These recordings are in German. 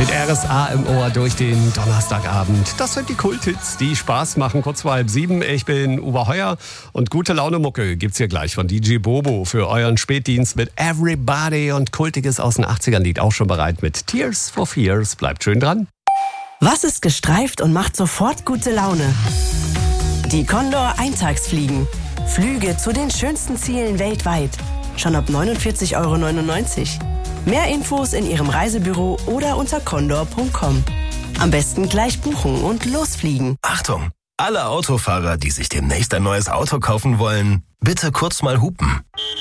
Mit RSA im Ohr durch den Donnerstagabend. Das sind die Kulthits, die Spaß machen. Kurz vor 6:30. Ich bin Uwe Heuer und gute Laune Mucke gibt's hier gleich von DJ Bobo für euren Spätdienst mit Everybody und Kultiges aus den 80ern liegt auch schon bereit mit Tears for Fears. Bleibt schön dran. Was ist gestreift und macht sofort gute Laune? Die Condor Eintagsfliegen. Flüge zu den schönsten Zielen weltweit. Schon ab 49,99 €. Mehr Infos in Ihrem Reisebüro oder unter condor.com. Am besten gleich buchen und losfliegen. Achtung! Alle Autofahrer, die sich demnächst ein neues Auto kaufen wollen, bitte kurz mal hupen.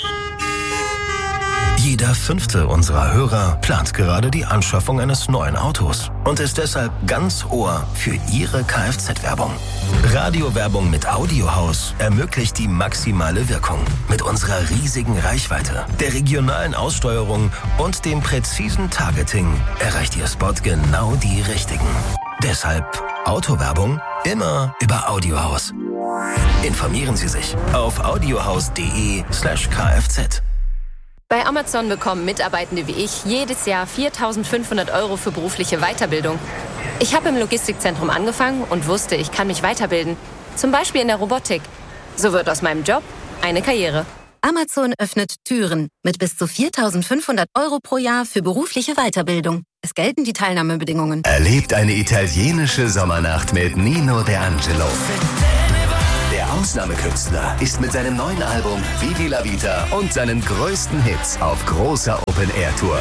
Jeder 5. unserer Hörer plant gerade die Anschaffung eines neuen Autos und ist deshalb ganz Ohr für Ihre Kfz-Werbung. Radiowerbung mit Audiohaus ermöglicht die maximale Wirkung. Mit unserer riesigen Reichweite, der regionalen Aussteuerung und dem präzisen Targeting erreicht Ihr Spot genau die Richtigen. Deshalb Autowerbung immer über Audiohaus. Informieren Sie sich auf audiohaus.de/kfz. Bei Amazon bekommen Mitarbeitende wie ich jedes Jahr 4.500 € für berufliche Weiterbildung. Ich habe im Logistikzentrum angefangen und wusste, ich kann mich weiterbilden. Zum Beispiel in der Robotik. So wird aus meinem Job eine Karriere. Amazon öffnet Türen mit bis zu 4.500 € pro Jahr für berufliche Weiterbildung. Es gelten die Teilnahmebedingungen. Erlebt eine italienische Sommernacht mit Nino D'Angelo. Der Ausnahmekünstler ist mit seinem neuen Album Vivi la Vita und seinen größten Hits auf großer Open-Air-Tour.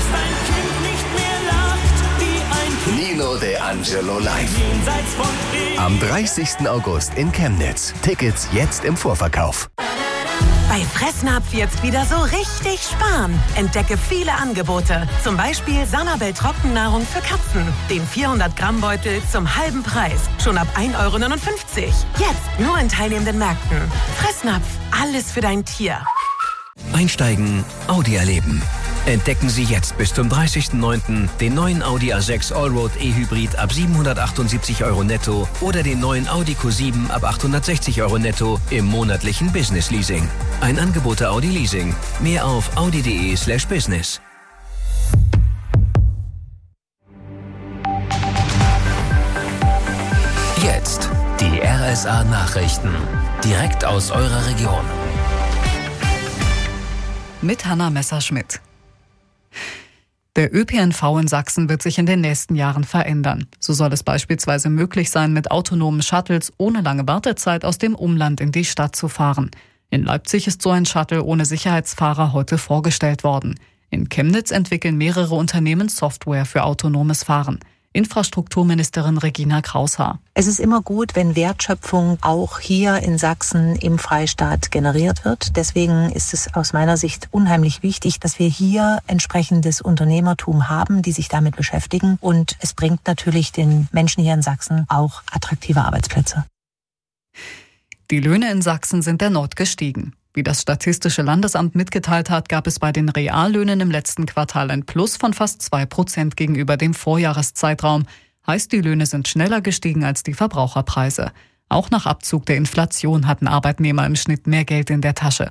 Nino D'Angelo live. Am 30. August in Chemnitz. Tickets jetzt im Vorverkauf. Bei Fressnapf jetzt wieder so richtig sparen. Entdecke viele Angebote. Zum Beispiel Sanabel Trockennahrung für Katzen. Den 400-Gramm-Beutel zum halben Preis. Schon ab 1,59 €. Jetzt nur in teilnehmenden Märkten. Fressnapf, alles für dein Tier. Einsteigen, Audi erleben. Entdecken Sie jetzt bis zum 30.09. den neuen Audi A6 Allroad E-Hybrid ab 778 € netto oder den neuen Audi Q7 ab 860 € netto im monatlichen Business Leasing. Ein Angebot der Audi Leasing. Mehr auf audi.de/business. Jetzt die RSA Nachrichten. Direkt aus eurer Region. Mit Hanna Messerschmidt. Der ÖPNV in Sachsen wird sich in den nächsten Jahren verändern. So soll es beispielsweise möglich sein, mit autonomen Shuttles ohne lange Wartezeit aus dem Umland in die Stadt zu fahren. In Leipzig ist so ein Shuttle ohne Sicherheitsfahrer heute vorgestellt worden. In Chemnitz entwickeln mehrere Unternehmen Software für autonomes Fahren. Infrastrukturministerin Regina Kraushaar. Es ist immer gut, wenn Wertschöpfung auch hier in Sachsen im Freistaat generiert wird. Deswegen ist es aus meiner Sicht unheimlich wichtig, dass wir hier entsprechendes Unternehmertum haben, die sich damit beschäftigen. Und es bringt natürlich den Menschen hier in Sachsen auch attraktive Arbeitsplätze. Die Löhne in Sachsen sind erneut gestiegen. Wie das Statistische Landesamt mitgeteilt hat, gab es bei den Reallöhnen im letzten Quartal ein Plus von fast 2% gegenüber dem Vorjahreszeitraum. Heißt, die Löhne sind schneller gestiegen als die Verbraucherpreise. Auch nach Abzug der Inflation hatten Arbeitnehmer im Schnitt mehr Geld in der Tasche.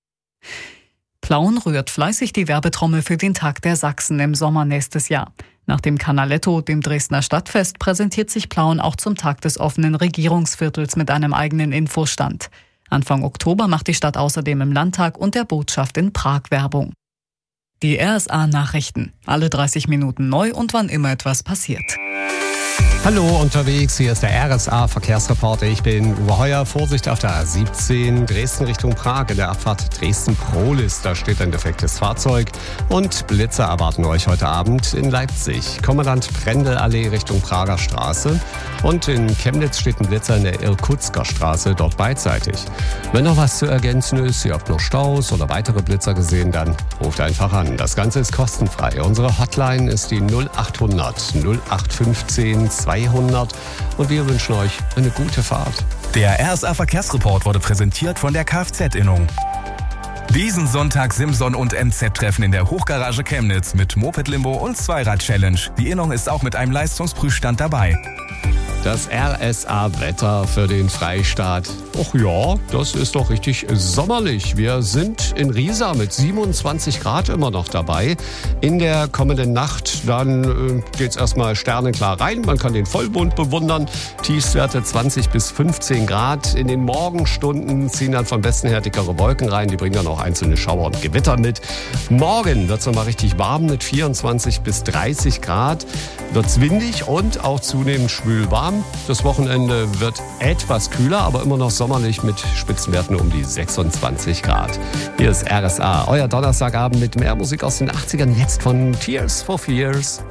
Plauen rührt fleißig die Werbetrommel für den Tag der Sachsen im Sommer nächstes Jahr. Nach dem Canaletto, dem Dresdner Stadtfest, präsentiert sich Plauen auch zum Tag des offenen Regierungsviertels mit einem eigenen Infostand. Anfang Oktober macht die Stadt außerdem im Landtag und der Botschaft in Prag Werbung. Die RSA-Nachrichten. Alle 30 Minuten neu und wann immer etwas passiert. Hallo unterwegs, hier ist der RSA-Verkehrsreporter. Ich bin Uwe Heuer. Vorsicht auf der A17 Dresden Richtung Prag. In der Abfahrt Dresden-Prohlis, da steht ein defektes Fahrzeug. Und Blitzer erwarten euch heute Abend in Leipzig. Kommandant-Prendl-Allee Richtung Prager Straße. Und in Chemnitz steht ein Blitzer in der Irkutsker Straße, dort beidseitig. Wenn noch was zu ergänzen ist, ihr habt noch Staus oder weitere Blitzer gesehen, dann ruft einfach an. Das Ganze ist kostenfrei. Unsere Hotline ist die 0800 0815 200 und wir wünschen euch eine gute Fahrt. Der RSA Verkehrsreport wurde präsentiert von der Kfz-Innung. Diesen Sonntag Simson und MZ-Treffen in der Hochgarage Chemnitz mit Moped-Limbo und Zweirad-Challenge. Die Innung ist auch mit einem Leistungsprüfstand dabei. Das RSA-Wetter für den Freistaat. Och ja, das ist doch richtig sommerlich. Wir sind in Riesa mit 27 Grad immer noch dabei. In der kommenden Nacht dann geht's erstmal sternenklar rein. Man kann den Vollmond bewundern. Tiefstwerte 20 bis 15 Grad. In den Morgenstunden ziehen dann von Westen her dickere Wolken rein. Die bringen dann auch einzelne Schauer und Gewitter mit. Morgen wird's nochmal richtig warm mit 24 bis 30 Grad. Wird's windig und auch zunehmend schwül warm. Das Wochenende wird etwas kühler, aber immer noch sommerlich mit Spitzenwerten um die 26 Grad. Hier ist RSA, euer Donnerstagabend mit mehr Musik aus den 80ern, jetzt von Tears for Fears.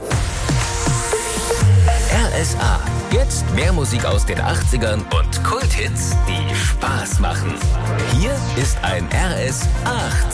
RSA, jetzt mehr Musik aus den 80ern und Kulthits, die Spaß machen. Hier ist ein RSA.